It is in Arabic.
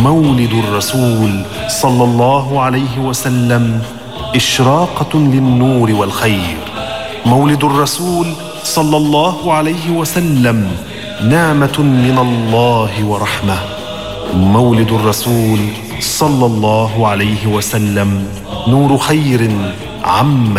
مولد الرسول صلى الله عليه وسلم إشراقة للنور والخير. مولد الرسول صلى الله عليه وسلم نعمة من الله ورحمة. مولد الرسول صلى الله عليه وسلم نور خير عم